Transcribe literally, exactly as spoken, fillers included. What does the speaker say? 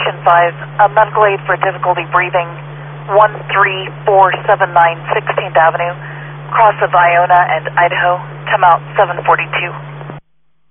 Station five, a medical aid for difficulty breathing, one three four seven nine sixteenth Avenue, cross of Iona and Idaho, come out seven forty-two.